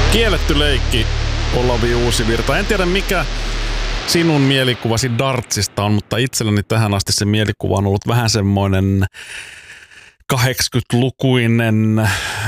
Kielletty leikki, Olavi Uusivirta. En tiedä mikä sinun mielikuvasi dartsista on, mutta itselleni tähän asti se mielikuva on ollut vähän semmoinen 80-lukuinen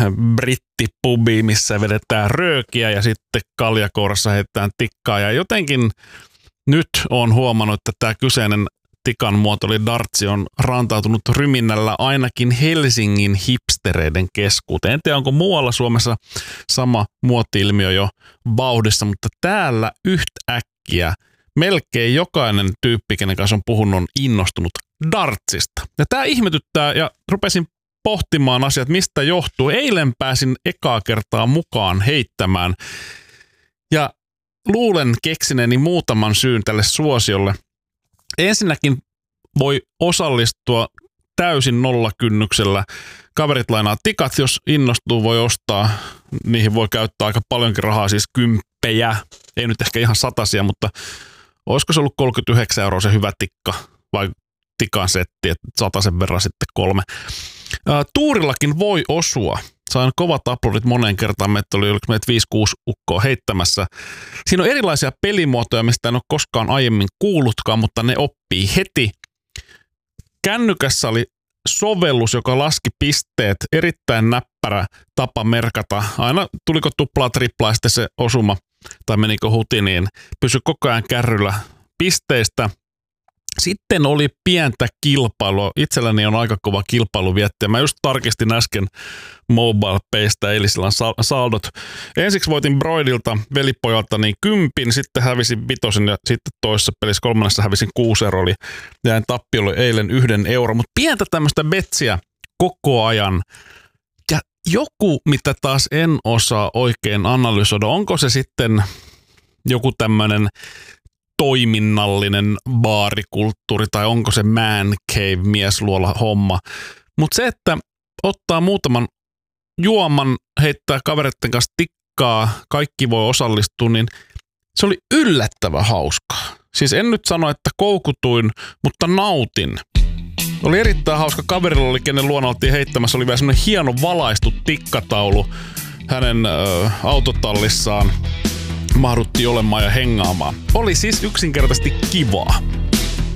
brittipubi, missä vedetään röökiä ja sitten kaljakourassa heitetään tikkaa. Ja jotenkin nyt on huomannut, että tämä kyseinen tikan muoto eli dartsi on rantautunut ryminnällä ainakin Helsingin hipstereiden keskuuteen. En tiedä, onko muualla Suomessa sama muoti-ilmiö jo vauhdissa, mutta täällä yhtäkkiä melkein jokainen tyyppi, kenen kanssa on puhunut, on innostunut dartsista. Ja tämä ihmetyttää ja rupesin pohtimaan asiat, mistä johtuu. Eilen pääsin ekaa kertaa mukaan heittämään ja luulen keksineeni muutaman syyn tälle suosiolle. Ensinnäkin voi osallistua täysin nollakynnyksellä. Kaverit lainaa tikat, jos innostuu, voi ostaa. Niihin voi käyttää aika paljonkin rahaa, siis kymppejä. Ei nyt ehkä ihan satasia, mutta olisiko se ollut 39 € se hyvä tikka vai tikan setti, että 100 verran sitten 3. Tuurillakin voi osua. Sain kovat aplodit moneen kertaan, meitä oli 5-6 ukkoa heittämässä. Siinä on erilaisia pelimuotoja, mistä en ole koskaan aiemmin kuullutkaan, mutta ne oppii heti. Kännykässä oli sovellus, joka laski pisteet, erittäin näppärä tapa merkata. Aina tuliko tuplaa, triplaa, sitten se osuma tai menikö huti, niin pysyi koko ajan kärryllä pisteistä. Sitten oli pientä kilpailua. Itselläni on aika kova kilpailu viettää. Mä just tarkistin äsken MobilePaystä eilisillan saldot. Ensiksi voitin Broidilta, velipojalta, niin 10, sitten hävisin 5 ja sitten toisessa pelissä 3. hävisin 6 €. Oli jäin tappiolle eilen 1 €. Mutta pientä tämmöistä betsiä koko ajan. Ja joku, mitä taas en osaa oikein analysoida, onko se sitten joku tämmöinen toiminnallinen baarikulttuuri tai onko se man cave miesluola homma. Mutta se, että ottaa muutaman juoman, heittää kavereiden kanssa tikkaa, kaikki voi osallistua, niin se oli yllättävän hauskaa. Siis en nyt sano, että koukutuin, mutta nautin. Oli erittäin hauska. Kaverilla oli, kenen luona oltiin heittämässä, oli vielä semmoinen hieno valaistu tikkataulu hänen autotallissaan. Mahduttiin olemaan ja hengaamaan. Oli siis yksinkertaisesti kivaa.